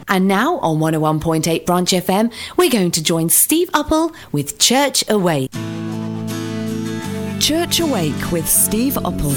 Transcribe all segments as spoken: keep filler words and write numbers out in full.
And now on one oh one point eight Branch F M, we're going to join Steve Uppal with Church Awake. Church Awake with Steve Uppal.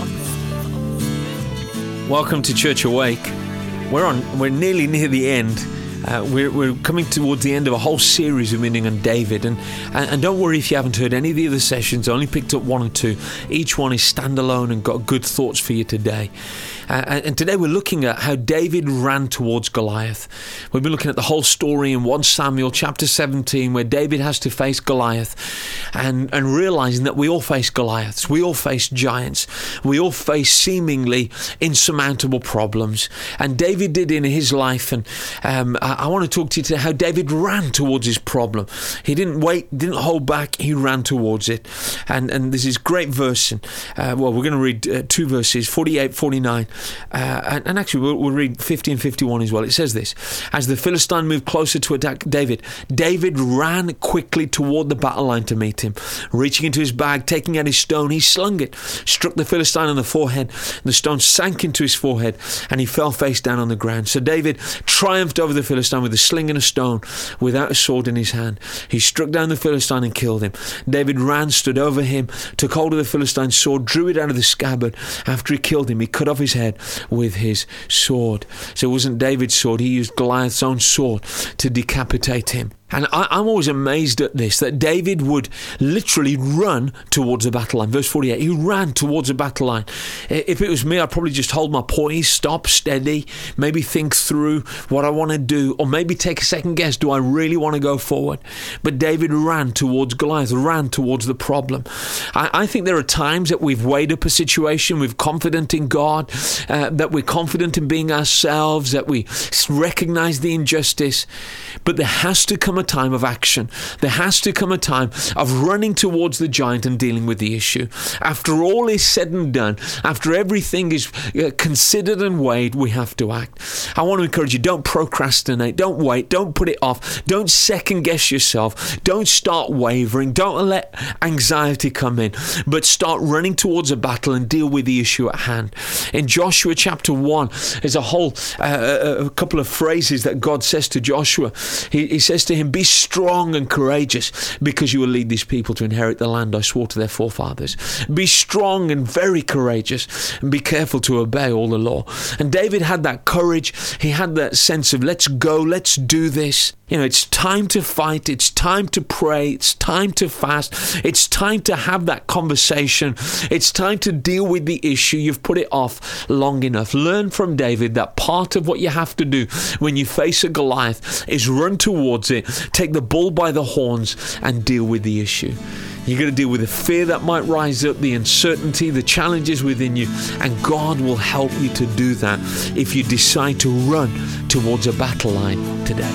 Welcome to Church Awake. We're on. We're nearly near the end. Uh, we're, we're coming towards the end of a whole series of meaning on David, and, and and don't worry if you haven't heard any of the other sessions. I only picked up one and two. Each one is standalone and got good thoughts for you today. Uh, and today we're looking at how David ran towards Goliath. We've been looking at the whole story in First Samuel chapter seventeen, where David has to face Goliath, and, and realizing that we all face Goliaths, we all face giants, we all face seemingly insurmountable problems. And David did in his life, and um, I, I want to talk to you today how David ran towards his problem. He didn't wait, didn't hold back, he ran towards it. And and there's this great verse, and, uh, well, we're going to read uh, two verses, forty-eight, forty-nine. Uh, and, and actually, we'll, we'll read fifty and fifty-one as well. It says this: as the Philistine moved closer to attack David, David ran quickly toward the battle line to meet him. Reaching into his bag, taking out his stone, he slung it, struck the Philistine on the forehead. The stone sank into his forehead, and he fell face down on the ground. So David triumphed over the Philistine with a sling and a stone, without a sword in his hand. He struck down the Philistine and killed him. David ran, stood over him, took hold of the Philistine's sword, drew it out of the scabbard. After he killed him, he cut off his head with his sword. So it wasn't David's sword, he used Goliath's own sword to decapitate him. And I, I'm always amazed at this, that David would literally run towards the battle line. Verse forty-eight, he ran towards the battle line. If it was me, I'd probably just hold my poise, stop, steady, maybe think through what I want to do, or maybe take a second guess, do I really want to go forward? But David ran towards Goliath, ran towards the problem. I, I think there are times that we've weighed up a situation, we're confident in God, uh, that we're confident in being ourselves, that we recognize the injustice, but there has to come a time of action. There has to come a time of running towards the giant and dealing with the issue. After all is said and done, after everything is considered and weighed, we have to act. I want to encourage you, don't procrastinate, don't wait, don't put it off, don't second guess yourself, don't start wavering, don't let anxiety come in, but start running towards a battle and deal with the issue at hand. In Joshua chapter one, there's a whole uh, a couple of phrases that God says to Joshua. He, he says to him, be strong and courageous, because you will lead these people to inherit the land I swore to their forefathers. Be strong and very courageous, and be careful to obey all the law. And David had that courage. He had that sense of, let's go, let's do this. You know, it's time to fight. It's time to pray. It's time to fast. It's time to have that conversation. It's time to deal with the issue. You've put it off long enough. Learn from David that part of what you have to do when you face a Goliath is run towards it, take the bull by the horns, and deal with the issue. You're going to deal with the fear that might rise up, the uncertainty, the challenges within you, and God will help you to do that if you decide to run towards a battle line today.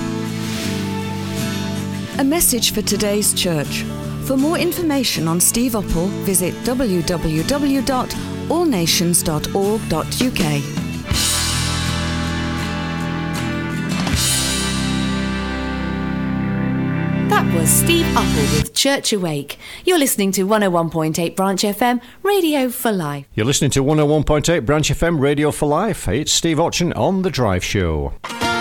A message for today's church. For more information on Steve Uppal, visit w w w dot all nations dot org dot u k. That was Steve Uppal with Church Awake. You're listening to one oh one point eight Branch F M, Radio for Life. You're listening to one oh one point eight Branch F M, Radio for Life. It's Steve Otchen on The Drive Show.